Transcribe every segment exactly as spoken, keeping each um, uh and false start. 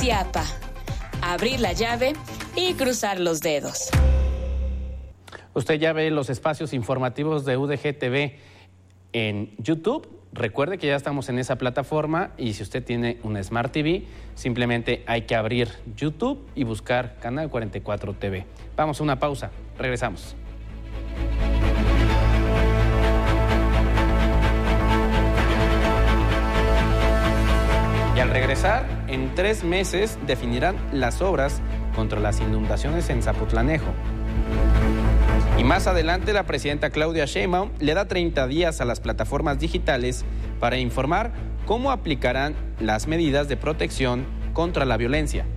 Ciapa. Abrir la llave y cruzar los dedos. Usted ya ve los espacios informativos de U D G T V en YouTube. Recuerde que ya estamos en esa plataforma y si usted tiene un Smart T V, simplemente hay que abrir YouTube y buscar Canal cuarenta y cuatro T V. Vamos a una pausa, regresamos. Y al regresar, en tres meses definirán las obras contra las inundaciones en Zapotlanejo. Y más adelante, la presidenta Claudia Sheinbaum le da treinta días a las plataformas digitales para informar cómo aplicarán las medidas de protección contra la violencia.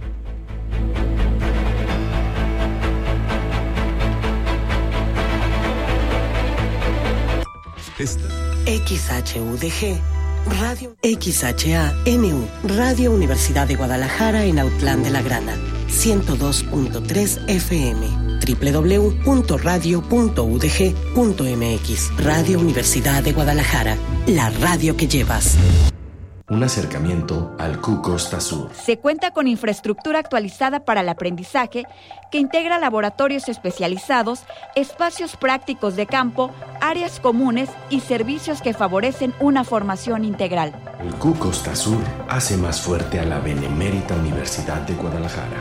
X H U D G, Radio X H A N U, Radio Universidad de Guadalajara en Autlán de la Grana, ciento dos punto tres F M. doble u doble u doble u punto radio punto u d g punto m x. Radio Universidad de Guadalajara, la radio que llevas. Un acercamiento al Q Costa Sur. Se cuenta con infraestructura actualizada para el aprendizaje que integra laboratorios especializados, espacios prácticos de campo, áreas comunes y servicios que favorecen una formación integral. El Q Costa Sur hace más fuerte a la Benemérita Universidad de Guadalajara.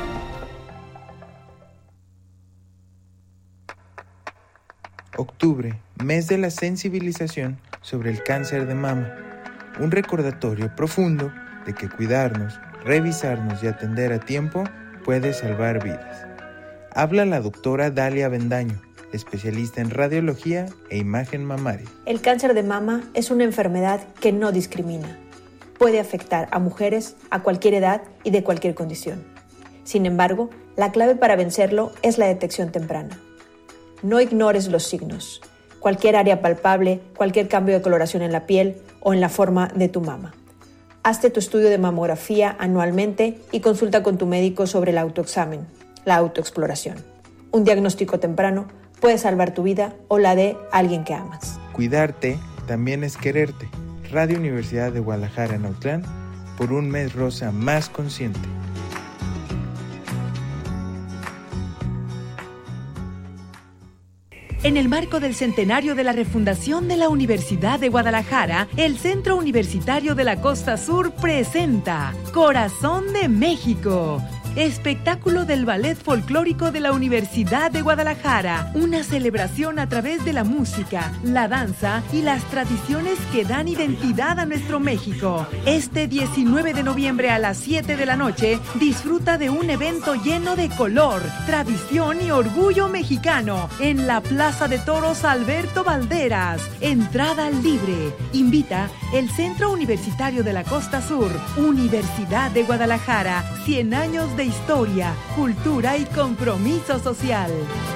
Octubre, mes de la sensibilización sobre el cáncer de mama. Un recordatorio profundo de que cuidarnos, revisarnos y atender a tiempo puede salvar vidas. Habla la doctora Dalia Bendaño, especialista en radiología e imagen mamaria. El cáncer de mama es una enfermedad que no discrimina. Puede afectar a mujeres a cualquier edad y de cualquier condición. Sin embargo, la clave para vencerlo es la detección temprana. No ignores los signos. Cualquier área palpable, cualquier cambio de coloración en la piel o en la forma de tu mama. Hazte tu estudio de mamografía anualmente y consulta con tu médico sobre el autoexamen, la autoexploración. Un diagnóstico temprano puede salvar tu vida o la de alguien que amas. Cuidarte también es quererte. Radio Universidad de Guadalajara en Autlán, por un mes rosa más consciente. En el marco del centenario de la refundación de la Universidad de Guadalajara, el Centro Universitario de la Costa Sur presenta Corazón de México, espectáculo del Ballet Folclórico de la Universidad de Guadalajara, una celebración a través de la música, la danza y las tradiciones que dan identidad a nuestro México. Este diecinueve de noviembre a las siete de la noche, disfruta de un evento lleno de color, tradición y orgullo mexicano en la Plaza de Toros Alberto Valderas. Entrada libre. Invita el Centro Universitario de la Costa Sur, Universidad de Guadalajara, cien años de historia, cultura y compromiso social.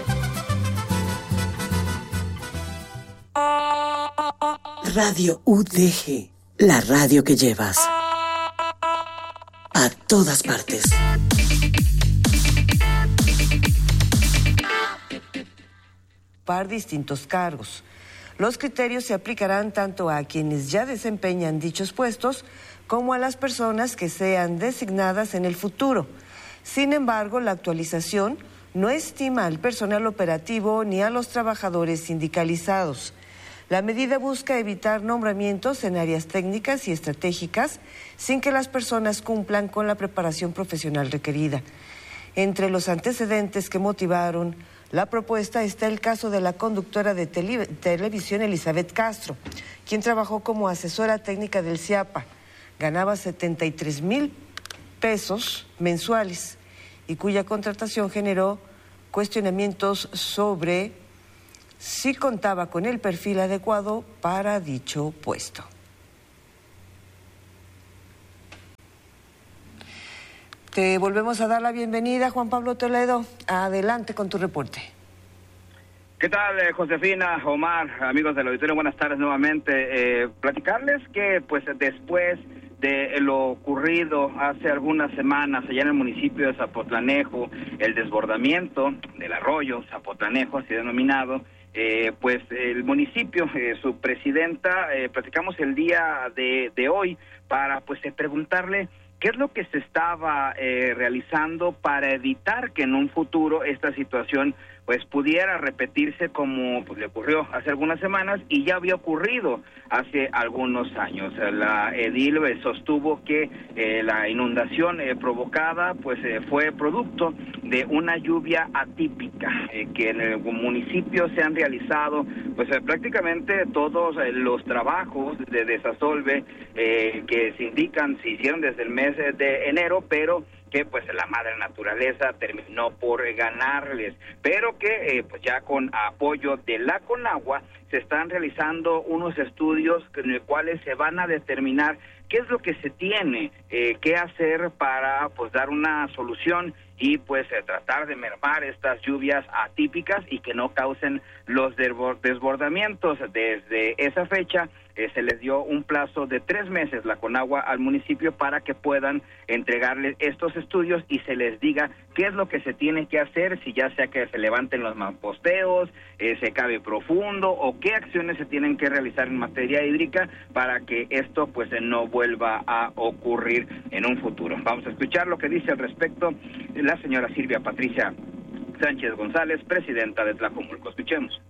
Radio U D G, la radio que llevas. A todas partes. Para distintos cargos. Los criterios se aplicarán tanto a quienes ya desempeñan dichos puestos como a las personas que sean designadas en el futuro. Sin embargo, la actualización no estima al personal operativo ni a los trabajadores sindicalizados. La medida busca evitar nombramientos en áreas técnicas y estratégicas sin que las personas cumplan con la preparación profesional requerida. Entre los antecedentes que motivaron la propuesta está el caso de la conductora de tele- televisión Elizabeth Castro, quien trabajó como asesora técnica del CIAPA. Ganaba setenta y tres mil pesos mensuales y cuya contratación generó cuestionamientos sobre si contaba con el perfil adecuado para dicho puesto. Te volvemos a dar la bienvenida, Juan Pablo Toledo. Adelante con tu reporte. ¿Qué tal, eh, Josefina, Omar, amigos del auditorio? Buenas tardes nuevamente. Eh, platicarles que, pues, después de lo ocurrido hace algunas semanas allá en el municipio de Zapotlanejo, el desbordamiento del arroyo Zapotlanejo, así denominado, eh, pues el municipio, eh, su presidenta, eh, platicamos el día de, de hoy, para pues preguntarle qué es lo que se estaba eh, realizando para evitar que en un futuro esta situación pues pudiera repetirse como pues le ocurrió hace algunas semanas y ya había ocurrido hace algunos años. La edil eh, sostuvo que eh, la inundación eh, provocada pues eh, fue producto de una lluvia atípica, eh, que en el municipio se han realizado pues eh, prácticamente todos eh, los trabajos de desasolve eh, que se indican se hicieron desde el mes de enero, pero que pues la madre naturaleza terminó por ganarles, pero que eh, pues ya con apoyo de la Conagua se están realizando unos estudios en los cuales se van a determinar qué es lo que se tiene eh, que hacer para pues dar una solución y pues eh, tratar de mermar estas lluvias atípicas y que no causen los desbordamientos. Desde esa fecha eh, se les dio un plazo de tres meses la Conagua al municipio para que puedan entregarles estos estudios y se les diga qué es lo que se tiene que hacer, si ya sea que se levanten los mamposteos, eh, se cabe profundo o qué acciones se tienen que realizar en materia hídrica para que esto pues eh, no vuelva a ocurrir en un futuro. Vamos a escuchar lo que dice al respecto la señora Silvia Patricia Sánchez González, presidenta de Tlajomulco. Escuchemos.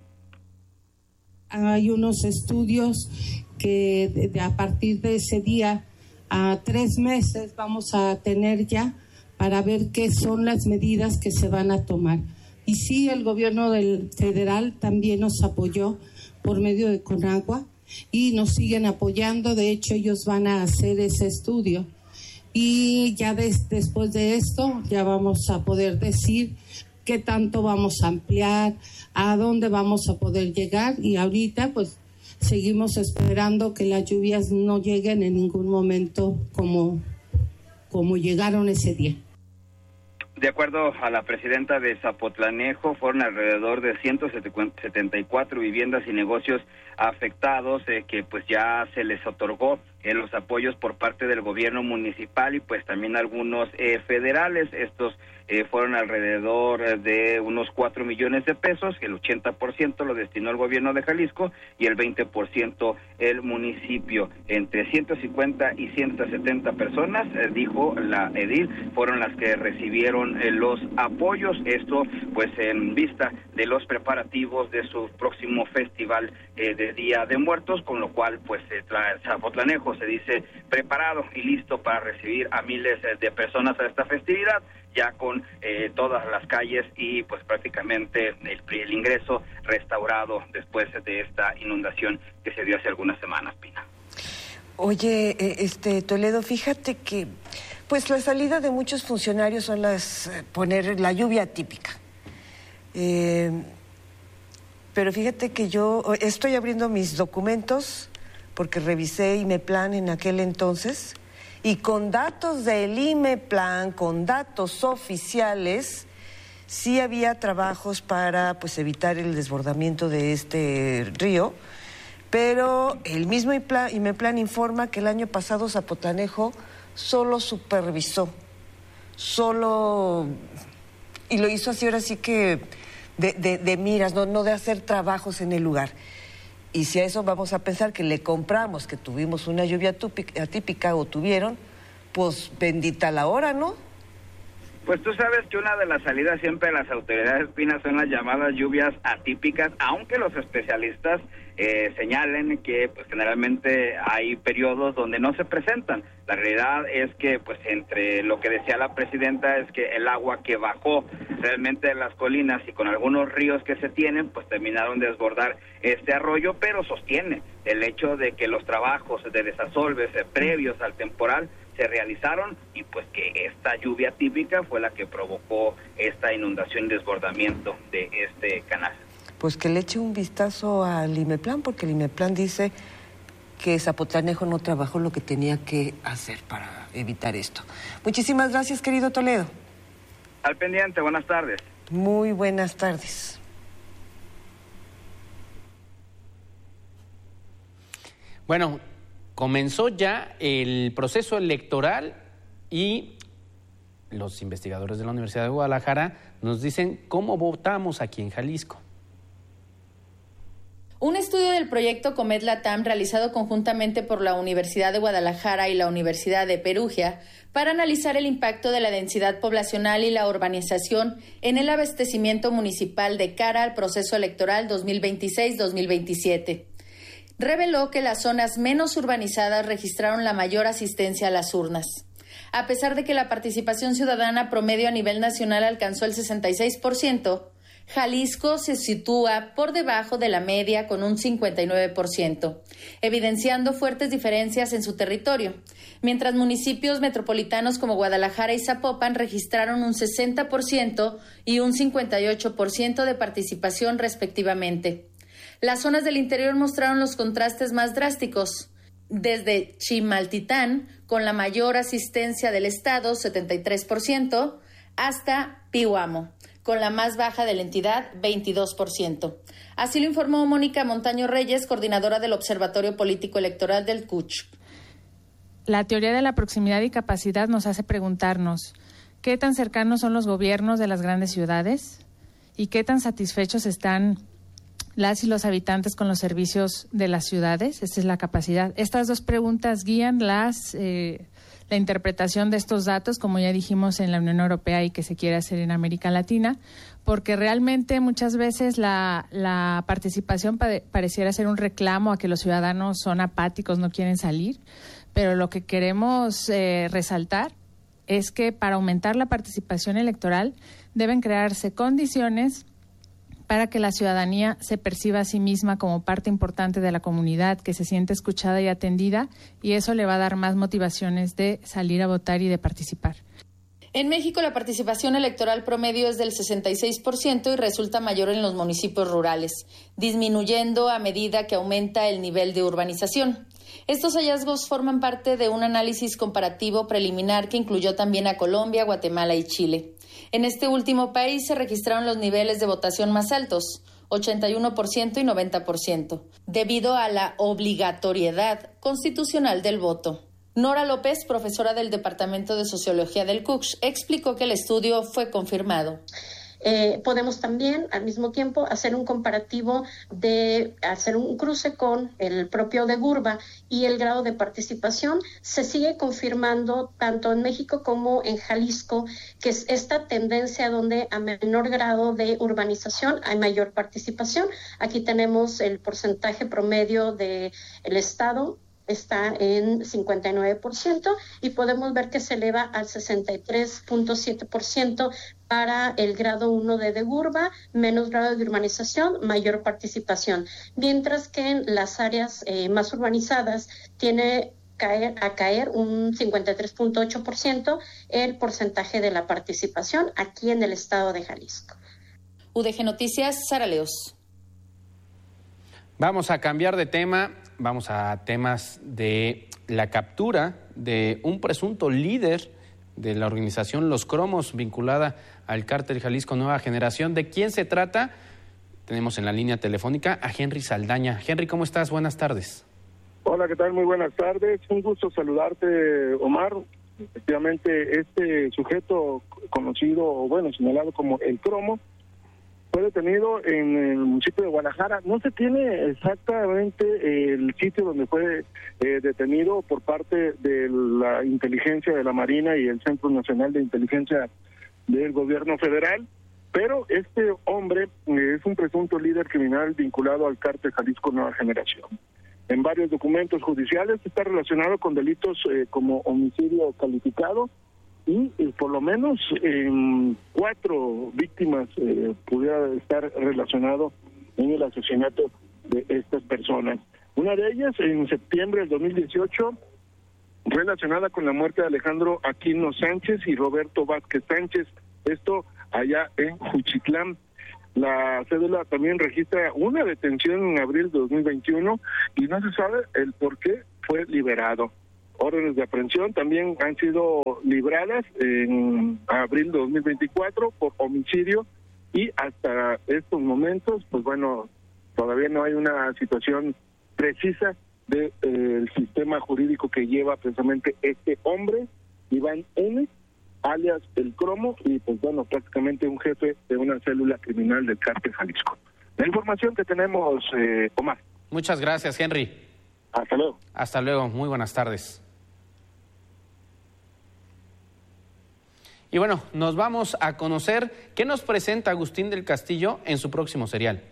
Hay unos estudios que de, de, a partir de ese día a tres meses vamos a tener ya para ver qué son las medidas que se van a tomar. Y sí, el gobierno del federal también nos apoyó por medio de Conagua y nos siguen apoyando. De hecho, ellos van a hacer ese estudio. Y ya des, después de esto ya vamos a poder decir qué tanto vamos a ampliar, a dónde vamos a poder llegar, y ahorita pues seguimos esperando que las lluvias no lleguen en ningún momento como, como llegaron ese día. De acuerdo a la presidenta de Zapotlanejo, fueron alrededor de ciento setenta y cuatro viviendas y negocios afectados, eh, que pues ya se les otorgó eh, los apoyos por parte del gobierno municipal y pues también algunos eh, federales. Estos eh, fueron alrededor de unos cuatro millones de pesos, el ochenta por ciento lo destinó el gobierno de Jalisco y el veinte por ciento el municipio. Entre ciento cincuenta y ciento setenta personas, eh, dijo la edil, fueron las que recibieron eh, los apoyos, esto pues en vista de los preparativos de su próximo festival eh, de Día de Muertos, con lo cual pues eh, Zapotlanejo se dice preparado y listo para recibir a miles de personas a esta festividad, ya con eh, todas las calles y pues prácticamente el, el ingreso restaurado después de esta inundación que se dio hace algunas semanas, Pina. Oye, este Toledo, fíjate que pues la salida de muchos funcionarios son las eh, poner la lluvia típica. Eh, pero fíjate que yo estoy abriendo mis documentos porque revisé IMEPLAN en aquel entonces y con datos del IMEPLAN, con datos oficiales, sí había trabajos para pues evitar el desbordamiento de este río, pero el mismo IMEPLAN informa que el año pasado Zapotlanejo solo supervisó, solo, y lo hizo así ahora sí que de, de, de miras, no, no de hacer trabajos en el lugar. Y si a eso vamos a pensar que le compramos, que tuvimos una lluvia atípica o tuvieron, pues bendita la hora, ¿no? Pues tú sabes que una de las salidas siempre de las autoridades, Pina, son las llamadas lluvias atípicas, aunque los especialistas eh, señalen que pues generalmente hay periodos donde no se presentan. La realidad es que pues entre lo que decía la presidenta es que el agua que bajó realmente de las colinas y con algunos ríos que se tienen pues terminaron de desbordar este arroyo, pero sostiene el hecho de que los trabajos de desasolves eh, previos al temporal se realizaron y pues que esta lluvia típica fue la que provocó esta inundación y desbordamiento de este canal. Pues que le eche un vistazo al IMEPLAN, porque el IMEPLAN dice que Zapotlanejo no trabajó lo que tenía que hacer para evitar esto. Muchísimas gracias, querido Toledo. Al pendiente, buenas tardes. Muy buenas tardes. Bueno, comenzó ya el proceso electoral y los investigadores de la Universidad de Guadalajara nos dicen cómo votamos aquí en Jalisco. Un estudio del proyecto Comet Latam, realizado conjuntamente por la Universidad de Guadalajara y la Universidad de Perugia, para analizar el impacto de la densidad poblacional y la urbanización en el abastecimiento municipal de cara al proceso electoral dos mil veintiséis dos mil veintisiete. Reveló que las zonas menos urbanizadas registraron la mayor asistencia a las urnas. A pesar de que la participación ciudadana promedio a nivel nacional alcanzó el sesenta y seis por ciento, Jalisco se sitúa por debajo de la media con un cincuenta y nueve por ciento, evidenciando fuertes diferencias en su territorio, mientras municipios metropolitanos como Guadalajara y Zapopan registraron un sesenta por ciento y un cincuenta y ocho por ciento de participación respectivamente. Las zonas del interior mostraron los contrastes más drásticos, desde Chimaltitán, con la mayor asistencia del estado, setenta y tres por ciento, hasta Pihuamo, con la más baja de la entidad, veintidós por ciento. Así lo informó Mónica Montaño Reyes, coordinadora del Observatorio Político Electoral del C U C H. La teoría de la proximidad y capacidad nos hace preguntarnos qué tan cercanos son los gobiernos de las grandes ciudades y qué tan satisfechos están las y los habitantes con los servicios de las ciudades. Esta es la capacidad. Estas dos preguntas guían las eh, la interpretación de estos datos, como ya dijimos, en la Unión Europea y que se quiere hacer en América Latina, porque realmente muchas veces la, la participación pa- pareciera ser un reclamo a que los ciudadanos son apáticos, no quieren salir, pero lo que queremos eh, resaltar es que para aumentar la participación electoral deben crearse condiciones para que la ciudadanía se perciba a sí misma como parte importante de la comunidad, que se siente escuchada y atendida, y eso le va a dar más motivaciones de salir a votar y de participar. En México, la participación electoral promedio es del sesenta y seis por ciento y resulta mayor en los municipios rurales, disminuyendo a medida que aumenta el nivel de urbanización. Estos hallazgos forman parte de un análisis comparativo preliminar que incluyó también a Colombia, Guatemala y Chile. En este último país se registraron los niveles de votación más altos, ochenta y uno por ciento y noventa por ciento, debido a la obligatoriedad constitucional del voto. Nora López, profesora del Departamento de Sociología del C U C H, explicó que el estudio fue confirmado. Eh, podemos también al mismo tiempo hacer un comparativo de hacer un cruce con el propio de Gurba y el grado de participación. Se sigue confirmando tanto en México como en Jalisco que es esta tendencia donde a menor grado de urbanización hay mayor participación. Aquí tenemos el porcentaje promedio del estado, está en cincuenta y nueve por ciento y podemos ver que se eleva al sesenta y tres punto siete por ciento para el grado uno de Degurba, menos grado de urbanización, mayor participación. Mientras que en las áreas eh, más urbanizadas tiene caer, a caer un cincuenta y tres punto ocho por ciento el porcentaje de la participación aquí en el estado de Jalisco. U D G Noticias, Sara Leos. Vamos a cambiar de tema, vamos a temas de la captura de un presunto líder de la organización Los Cromos, vinculada al cártel Jalisco Nueva Generación. ¿De quién se trata? Tenemos en la línea telefónica a Henry Saldaña. Henry, ¿cómo estás? Buenas tardes. Hola, ¿qué tal? Muy buenas tardes. Un gusto saludarte, Omar. Efectivamente, este sujeto conocido, o bueno, señalado como El Cromo, fue detenido en el municipio de Guadalajara. No se tiene exactamente el sitio donde fue eh, detenido por parte de la inteligencia de la Marina y el Centro Nacional de Inteligencia del Gobierno Federal, pero este hombre eh, es un presunto líder criminal vinculado al cártel Jalisco Nueva Generación. En varios documentos judiciales está relacionado con delitos eh, como homicidio calificado, y eh, por lo menos en eh, cuatro víctimas eh, pudiera estar relacionado en el asesinato de estas personas. Una de ellas, en septiembre del dos mil dieciocho, relacionada con la muerte de Alejandro Aquino Sánchez y Roberto Vázquez Sánchez, esto allá en Juchitlán. La cédula también registra una detención en abril de dos mil veintiuno y no se sabe el por qué fue liberado. Órdenes de aprehensión también han sido libradas en abril de dos mil veinticuatro por homicidio y hasta estos momentos, pues bueno, todavía no hay una situación precisa del de, eh, sistema jurídico que lleva precisamente este hombre, Iván N., alias El Cromo, y pues bueno, prácticamente un jefe de una célula criminal del cártel Jalisco. la información que tenemos, eh, Omar. Muchas gracias, Henry. Hasta luego. Hasta luego, muy buenas tardes. Y bueno, nos vamos a conocer qué nos presenta Agustín del Castillo en su próximo serial.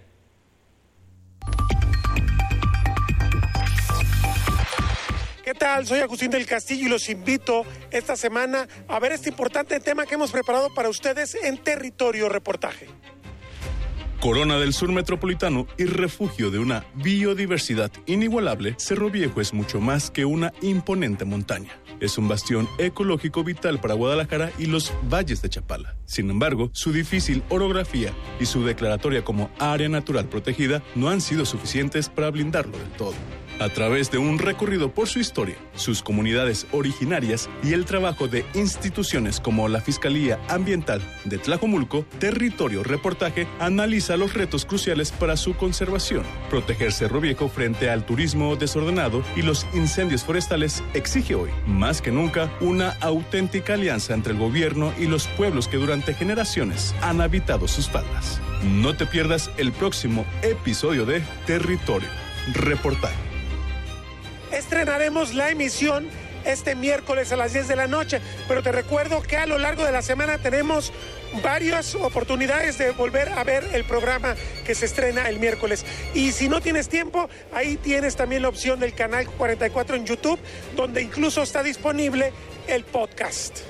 ¿Qué tal? Soy Agustín del Castillo y los invito esta semana a ver este importante tema que hemos preparado para ustedes en Territorio Reportaje. Corona del Sur Metropolitano y refugio de una biodiversidad inigualable, Cerro Viejo es mucho más que una imponente montaña. Es un bastión ecológico vital para Guadalajara y los valles de Chapala. Sin embargo, su difícil orografía y su declaratoria como área natural protegida no han sido suficientes para blindarlo del todo. A través de un recorrido por su historia, sus comunidades originarias y el trabajo de instituciones como la Fiscalía Ambiental de Tlajomulco, Territorio Reportaje analiza los retos cruciales para su conservación. Proteger Cerro Viejo frente al turismo desordenado y los incendios forestales exige hoy, más que nunca, una auténtica alianza entre el gobierno y los pueblos que durante generaciones han habitado sus faldas. No te pierdas el próximo episodio de Territorio Reportaje. Estrenaremos la emisión este miércoles a las diez de la noche, pero te recuerdo que a lo largo de la semana tenemos varias oportunidades de volver a ver el programa que se estrena el miércoles. Y si no tienes tiempo, ahí tienes también la opción del canal cuarenta y cuatro en YouTube, donde incluso está disponible el podcast.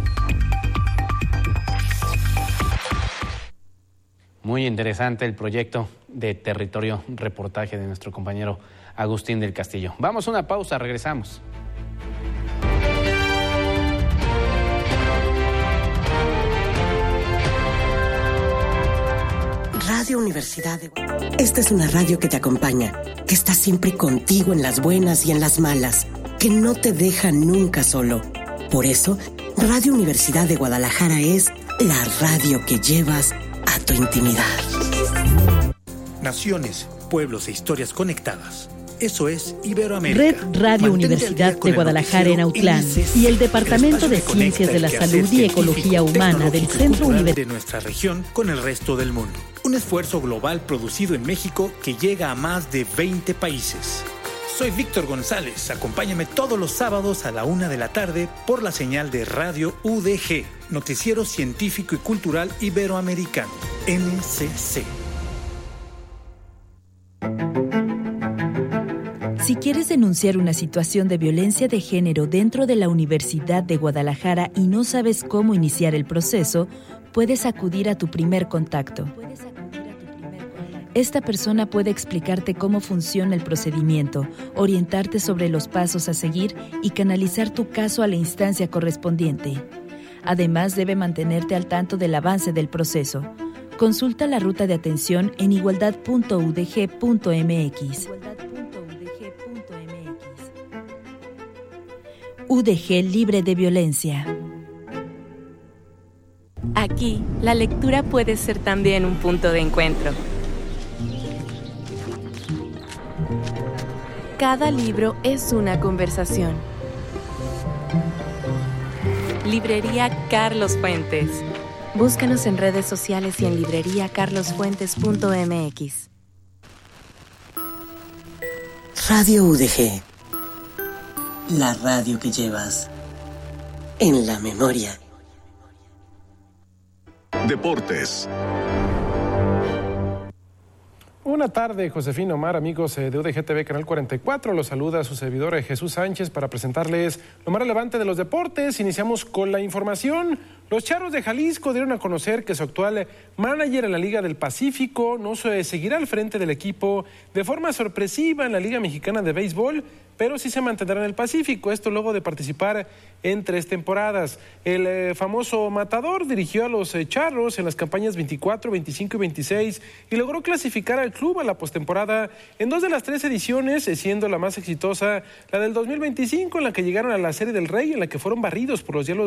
Muy interesante el proyecto de Territorio Reportaje de nuestro compañero Agustín del Castillo. Vamos a una pausa, regresamos. Radio Universidad de Guadalajara. Esta es una radio que te acompaña, que está siempre contigo en las buenas y en las malas, que no te deja nunca solo. Por eso, Radio Universidad de Guadalajara es la radio que llevas a tu intimidad. Naciones, pueblos e historias conectadas. Eso es Iberoamérica. Red Radio Universidad de Guadalajara en Autlán y el Departamento de Ciencias de la Salud y Ecología Humana del Centro Universitario de nuestra región con el resto del mundo. Un esfuerzo global producido en México que llega a más de veinte países. Soy Víctor González. Acompáñame todos los sábados a la una de la tarde por la señal de Radio U D G, Noticiero Científico y Cultural Iberoamericano, N C C. Si quieres denunciar una situación de violencia de género dentro de la Universidad de Guadalajara y no sabes cómo iniciar el proceso, puedes acudir a tu primer contacto. Esta persona puede explicarte cómo funciona el procedimiento, orientarte sobre los pasos a seguir y canalizar tu caso a la instancia correspondiente. Además, debe mantenerte al tanto del avance del proceso. Consulta la ruta de atención en igualdad punto u d g punto m x. U D G libre de violencia. Aquí, la lectura puede ser también un punto de encuentro. Cada libro es una conversación. Librería Carlos Fuentes. Búscanos en redes sociales y en librería carlos fuentes punto m x. Radio U D G. La radio que llevas en la memoria. Deportes. Buena tarde, Josefina, Omar, amigos de U D G T V Canal cuarenta y cuatro. Los saluda su servidor Jesús Sánchez para presentarles lo más relevante de los deportes. Iniciamos con la información. Los Charros de Jalisco dieron a conocer que su actual manager en la Liga del Pacífico no se seguirá al frente del equipo de forma sorpresiva en la Liga Mexicana de Béisbol, pero sí se mantendrá en el Pacífico, esto luego de participar en tres temporadas. El eh, famoso matador dirigió a los eh, Charros en las campañas veinticuatro, veinticinco y veintiséis y logró clasificar al club a la postemporada en dos de las tres ediciones, eh, siendo la más exitosa la del dos mil veinticinco, en la que llegaron a la Serie del Rey, en la que fueron barridos por los Hielos